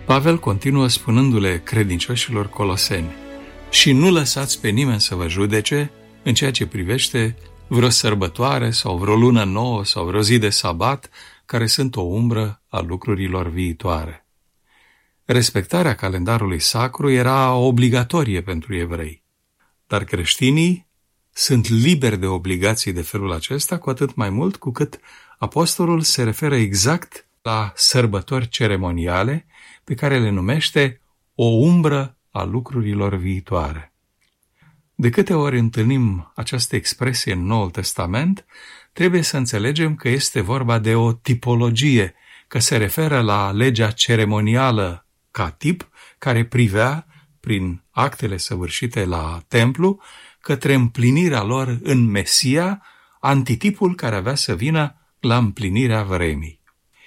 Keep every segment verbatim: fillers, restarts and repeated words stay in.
Pavel continuă spunându-le credincioșilor coloseni: și nu lăsați pe nimeni să vă judece în ceea ce privește vreo sărbătoare sau vreo lună nouă sau vreo zi de sabat, care sunt o umbră a lucrurilor viitoare. Respectarea calendarului sacru era obligatorie pentru evrei, dar creștinii sunt liberi de obligații de felul acesta, cu atât mai mult cu cât apostolul se referă exact la sărbători ceremoniale pe care le numește o umbră a lucrurilor viitoare. De câte ori întâlnim această expresie în Noul Testament, trebuie să înțelegem că este vorba de o tipologie, că se referă la legea ceremonială ca tip, care privea, prin actele săvârșite la templu, către împlinirea lor în Mesia, antitipul care avea să vină la împlinirea vremii.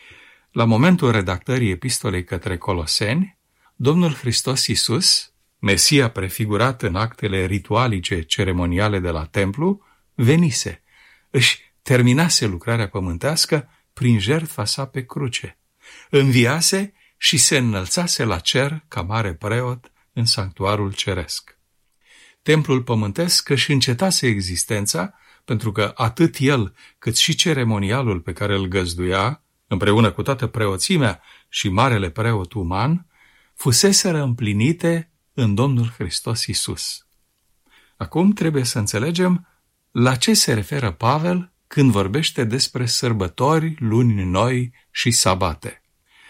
La momentul redactării epistolei către Coloseni, Domnul Hristos Iisus, Mesia prefigurat în actele ritualice ceremoniale de la templu, venise, își terminase lucrarea pământească prin jertfa sa pe cruce, înviase și se înălțase la cer ca mare preot în sanctuarul ceresc. Templul pământesc își încetase existența, pentru că atât el cât și ceremonialul pe care îl găzduia, împreună cu toată preoțimea și marele preot uman, fuseseră împlinite în Domnul Hristos Iisus. Acum trebuie să înțelegem la ce se referă Pavel când vorbește despre sărbători, luni noi și sabate.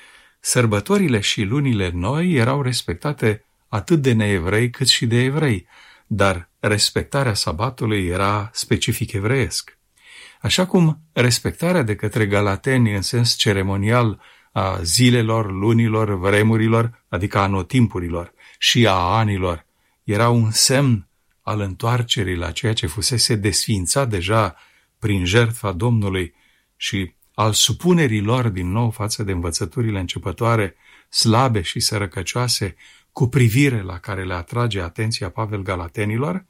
Sărbătorile și lunile noi erau respectate atât de neevrei cât și de evrei, dar respectarea sabatului era specific evreiesc. Așa cum respectarea de către galateni în sens ceremonial a zilelor, lunilor, vremurilor, adică anotimpurilor, și a anilor, era un semn al întoarcerii la ceea ce fusese desființat deja prin jertfa Domnului și al supunerii lor din nou față de învățăturile începătoare, slabe și sărăcăcioase, cu privire la care le atrage atenția Pavel galatenilor,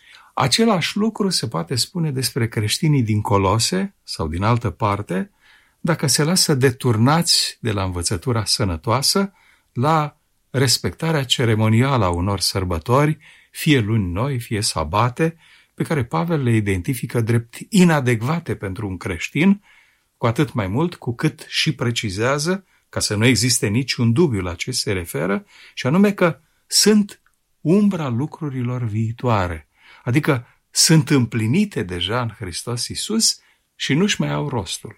același lucru se poate spune despre creștinii din Colose sau din altă parte, dacă se lasă deturnați de la învățătura sănătoasă la respectarea ceremonială a unor sărbători, fie luni noi, fie sabate, pe care Pavel le identifică drept inadecvate pentru un creștin, cu atât mai mult cu cât și precizează, ca să nu existe niciun dubiu la ce se referă, și anume că sunt umbra lucrurilor viitoare, adică sunt împlinite deja în Hristos Iisus și nu-și mai au rostul.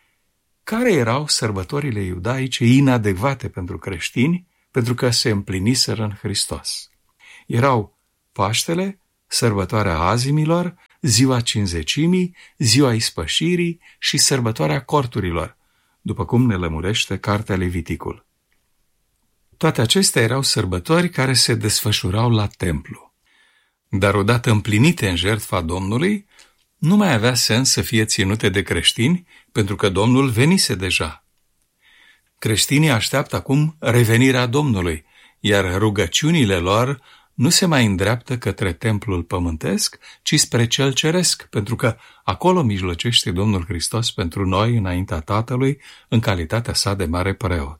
Care erau sărbătorile iudaice inadecvate pentru creștini, pentru că se împliniseră în Hristos? Erau Paștele, sărbătoarea azimilor, ziua cinzecimii, ziua ispășirii și sărbătoarea corturilor, după cum ne lămurește cartea Leviticul. Toate acestea erau sărbători care se desfășurau la templu. Dar odată împlinite în jertfa Domnului, nu mai avea sens să fie ținute de creștini, pentru că Domnul venise deja. Creștinii așteaptă acum revenirea Domnului, iar rugăciunile lor nu se mai îndreaptă către templul pământesc, ci spre cel ceresc, pentru că acolo mijlocește Domnul Hristos pentru noi înaintea Tatălui, în calitatea sa de mare preot.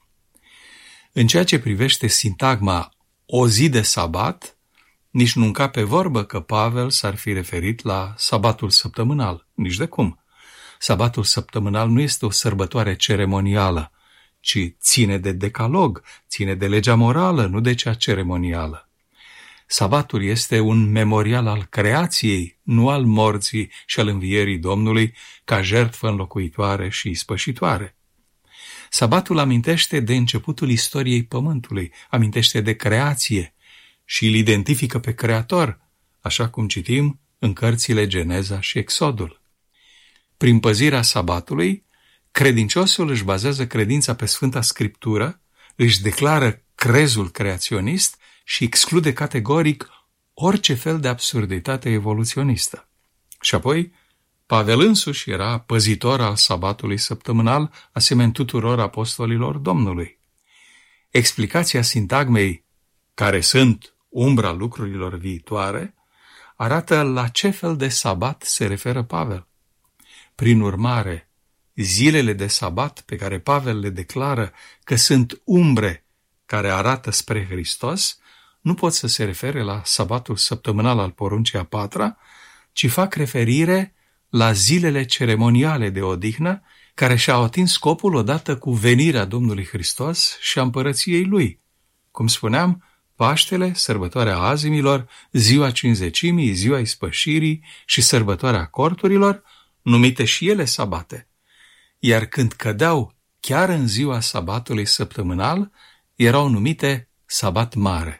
În ceea ce privește sintagma o zi de sabat, nici nu înca pe vorbă că Pavel s-ar fi referit la sabatul săptămânal, nici de cum. Sabatul săptămânal nu este o sărbătoare ceremonială, ci ține de decalog, ține de legea morală, nu de cea ceremonială. Sabatul este un memorial al creației, nu al morții și al învierii Domnului, ca jertfă înlocuitoare și ispășitoare. Sabatul amintește de începutul istoriei pământului, amintește de creație și îl identifică pe Creator, așa cum citim în cărțile Geneza și Exodul. Prin păzirea sabatului, credinciosul își bazează credința pe Sfânta Scriptură, își declară crezul creaționist și exclude categoric orice fel de absurditate evoluționistă. Și apoi, Pavel însuși era păzitor al sabatului săptămânal, asemeni tuturor apostolilor Domnului. Explicația sintagmei, care sunt umbra lucrurilor viitoare, arată la ce fel de sabat se referă Pavel. Prin urmare, zilele de sabat pe care Pavel le declară că sunt umbre care arată spre Hristos nu pot să se refere la sabatul săptămânal al poruncii a patra, ci fac referire la zilele ceremoniale de odihnă care și-au atins scopul odată cu venirea Domnului Hristos și a împărăției Lui. Cum spuneam, Paștele, sărbătoarea azimilor, ziua cincizecimii, ziua ispășirii și sărbătoarea corturilor, numite și ele sabate. Iar când cădeau chiar în ziua sabatului săptămânal, erau numite sabat mare.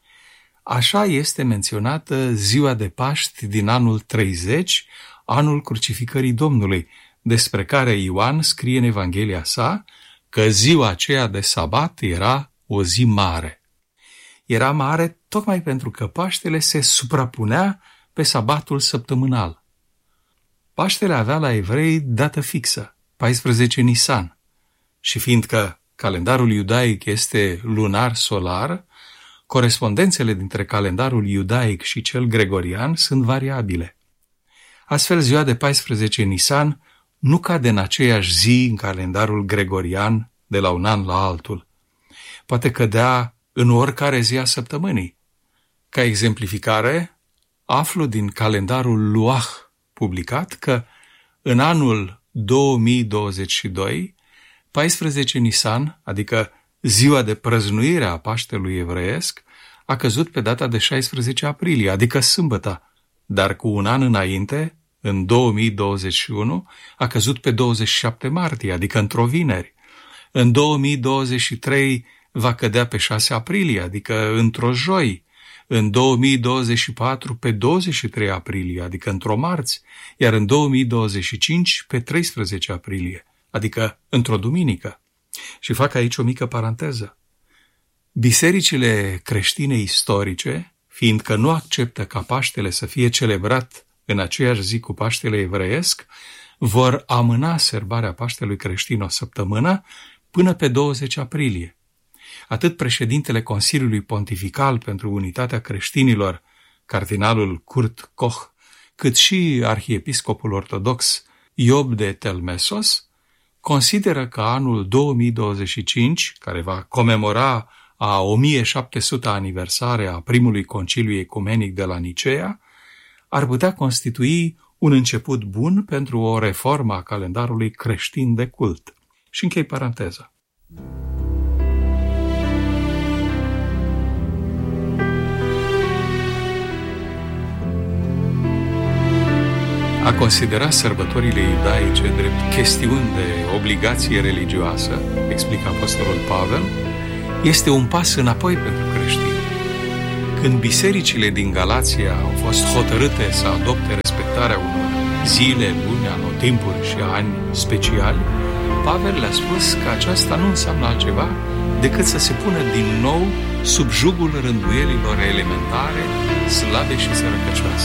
Așa este menționată ziua de Paști din anul treizeci, anul crucificării Domnului, despre care Ioan scrie în Evanghelia sa că ziua aceea de sabat era o zi mare. Era mare tocmai pentru că Paștele se suprapunea pe sabatul săptămânal. Paștele avea la evrei dată fixă, paisprezece Nisan, și fiindcă calendarul iudaic este lunar-solar, corespondențele dintre calendarul iudaic și cel gregorian sunt variabile. Astfel, ziua de paisprezece Nisan nu cade în aceeași zi în calendarul gregorian de la un an la altul. Poate cădea în oricare zi a săptămânii. Ca exemplificare, aflu din calendarul Luah publicat că în anul două mii douăzeci și doi, paisprezece Nisan, adică ziua de prăznuire a Paștelui evreiesc, a căzut pe data de șaisprezece aprilie, adică sâmbăta, dar cu un an înainte, în două mii douăzeci și unu, a căzut pe douăzeci și șapte martie, adică într-o vineri. În două mii douăzeci și trei va cădea pe șase aprilie, adică într-o joi. În două mii douăzeci și patru pe douăzeci și trei aprilie, adică într-o marți, iar în două mii douăzeci și cinci pe treisprezece aprilie, adică într-o duminică. Și fac aici o mică paranteză. Bisericile creștine istorice, fiindcă nu acceptă ca Paștele să fie celebrat în aceeași zi cu Paștele evreiesc, vor amâna sărbarea Paștelui creștin o săptămână până pe douăzeci aprilie. Atât președintele Consiliului Pontifical pentru Unitatea Creștinilor, cardinalul Kurt Koch, cât și arhiepiscopul ortodox Iob de Telmesos, consideră că anul două mii douăzeci și cinci, care va comemora a o mie șapte sute aniversare a primului conciliu ecumenic de la Nicea, ar putea constitui un început bun pentru o reformă a calendarului creștin de cult. Și închei paranteza. A considera sărbătorile iudaice drept chestiuni de obligație religioasă, explică apostolul Pavel, este un pas înapoi pentru creștini. Când bisericile din Galația au fost hotărâte să adopte respectarea unor zile, luni, anotimpuri și ani speciali, Pavel le-a spus că aceasta nu înseamnă altceva decât să se pună din nou sub jugul rânduielilor elementare, slabe și sărăcăcioase.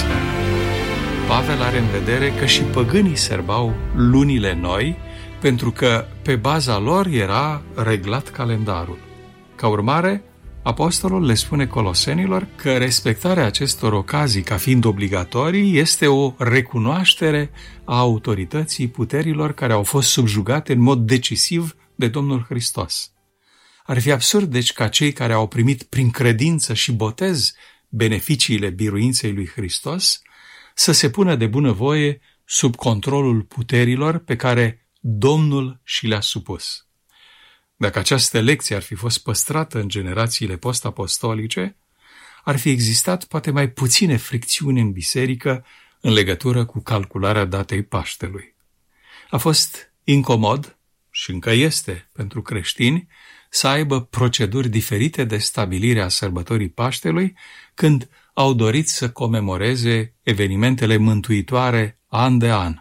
Pavel are în vedere că și păgânii sărbau lunile noi, pentru că pe baza lor era reglat calendarul. Ca urmare, apostolul le spune colosenilor că respectarea acestor ocazii ca fiind obligatorii este o recunoaștere a autorității puterilor care au fost subjugate în mod decisiv de Domnul Hristos. Ar fi absurd, deci, ca cei care au primit prin credință și botez beneficiile biruinței lui Hristos să se pună de bunăvoie sub controlul puterilor pe care Domnul și le-a supus. Dacă această lecție ar fi fost păstrată în generațiile post-apostolice, ar fi existat poate mai puține fricțiuni în biserică în legătură cu calcularea datei Paștelui. A fost incomod, și încă este pentru creștini, să aibă proceduri diferite de stabilire a sărbătorii Paștelui când au dorit să comemoreze evenimentele mântuitoare an de an.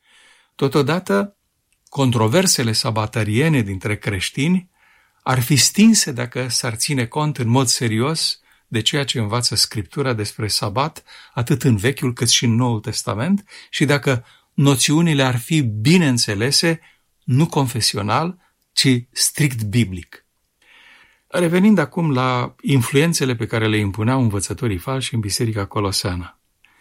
Totodată, controversele sabatariene dintre creștini ar fi stinse dacă s-ar ține cont în mod serios de ceea ce învață Scriptura despre sabat, atât în Vechiul cât și în Noul Testament, și dacă noțiunile ar fi bine înțelese, nu confesional, ci strict biblic. Revenind acum la influențele pe care le impuneau învățătorii falși în Biserica Coloseană.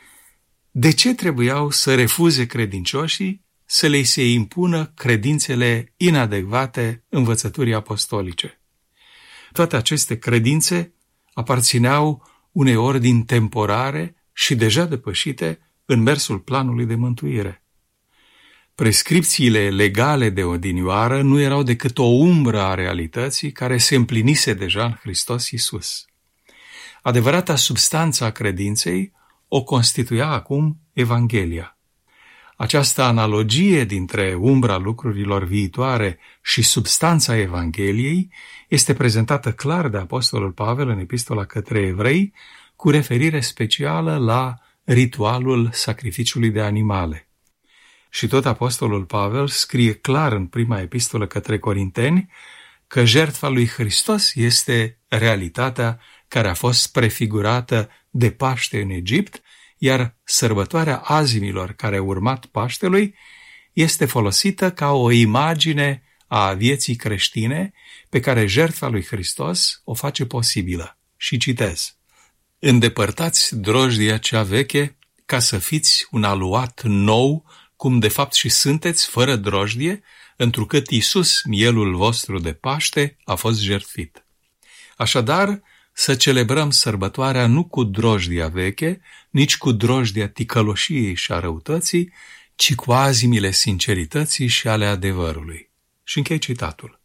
De ce trebuiau să refuze credincioșii să le se impună credințele inadecvate învățăturii apostolice? Toate aceste credințe aparțineau unei ordini temporare și deja depășite în mersul planului de mântuire. Prescripțiile legale de odinioară nu erau decât o umbră a realității care se împlinise deja în Hristos Iisus. Adevărata substanță a credinței o constituia acum Evanghelia. Această analogie dintre umbra lucrurilor viitoare și substanța Evangheliei este prezentată clar de Apostolul Pavel în Epistola către Evrei, cu referire specială la ritualul sacrificiului de animale. Și tot Apostolul Pavel scrie clar în prima epistolă către Corinteni că jertfa lui Hristos este realitatea care a fost prefigurată de Paște în Egipt, iar sărbătoarea azimilor care a urmat Paștelui este folosită ca o imagine a vieții creștine pe care jertfa lui Hristos o face posibilă. Și citez: îndepărtați drojdia cea veche ca să fiți un aluat nou, cum de fapt și sunteți, fără drojdie, întrucât Iisus, mielul vostru de Paște, a fost jertfit. Așadar, să celebrăm sărbătoarea nu cu drojdia veche, nici cu drojdia ticăloșiei și a răutății, ci cu azimile sincerității și ale adevărului. Și închei citatul.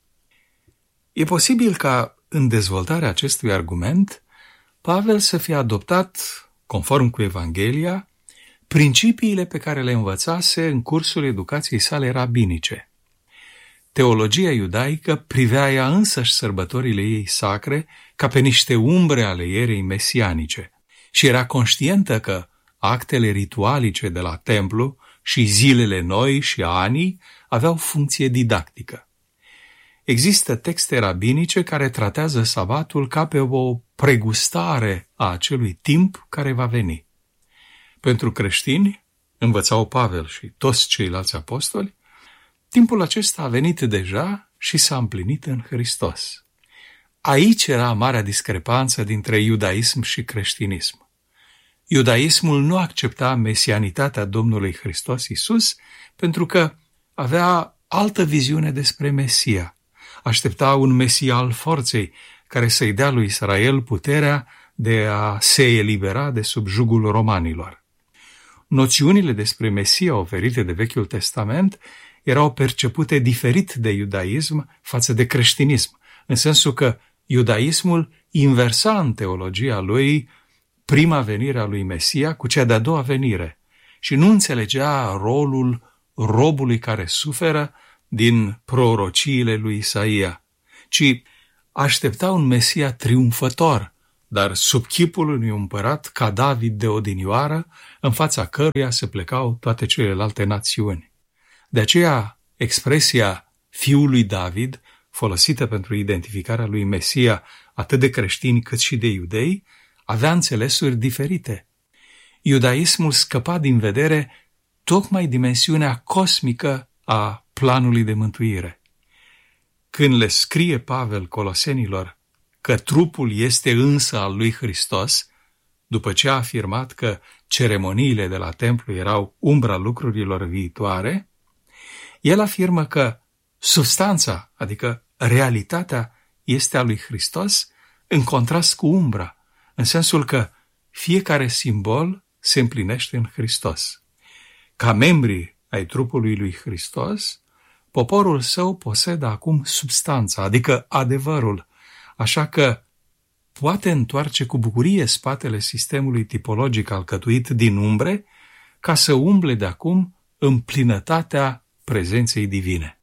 E posibil ca, în dezvoltarea acestui argument, Pavel să fie adoptat, conform cu Evanghelia, principiile pe care le învățase în cursul educației sale rabinice. Teologia iudaică privea ea însăși sărbătorile ei sacre ca pe niște umbre ale erei mesianice și era conștientă că actele ritualice de la templu și zilele noi și anii aveau funcție didactică. Există texte rabinice care tratează sabatul ca pe o pregustare a acelui timp care va veni. Pentru creștini, învățau Pavel și toți ceilalți apostoli, timpul acesta a venit deja și s-a împlinit în Hristos. Aici era marea discrepanță dintre iudaism și creștinism. Iudaismul nu accepta mesianitatea Domnului Hristos Iisus pentru că avea altă viziune despre Mesia. Aștepta un Mesia al forței care să-i dea lui Israel puterea de a se elibera de sub jugul romanilor. Noțiunile despre Mesia oferite de Vechiul Testament erau percepute diferit de iudaism față de creștinism, în sensul că iudaismul inversa în teologia lui prima venire a lui Mesia cu cea de-a doua venire și nu înțelegea rolul robului care suferă din prorociile lui Isaia, ci aștepta un Mesia triumfător, dar sub chipul unui împărat ca David de odinioară, în fața căruia se plecau toate celelalte națiuni. De aceea, expresia fiul lui David, folosită pentru identificarea lui Mesia atât de creștini cât și de iudei, avea înțelesuri diferite. Iudaismul scăpa din vedere tocmai dimensiunea cosmică a planului de mântuire. Când le scrie Pavel Colosenilor că trupul este însă al lui Hristos, după ce a afirmat că ceremoniile de la templu erau umbra lucrurilor viitoare, el afirmă că substanța, adică realitatea, este a lui Hristos în contrast cu umbra, în sensul că fiecare simbol se împlinește în Hristos. Ca membri ai trupului lui Hristos, poporul său posedă acum substanța, adică adevărul, așa că poate întoarce cu bucurie spatele sistemului tipologic alcătuit din umbre ca să umble de acum în plinătatea prezenței divine.